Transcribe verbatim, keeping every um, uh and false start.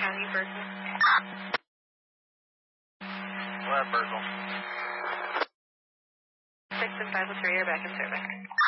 County, Berkeley. What, Berkeley? six and five oh three are back in service.